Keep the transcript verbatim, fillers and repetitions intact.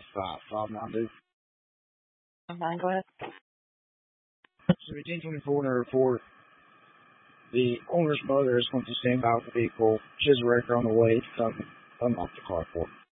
Five, five now, dude. Fine, go ahead. seventeen twenty-four report. The owner's mother is going to stand by with the vehicle. She has a wrecker on the way to come unlock the car for her.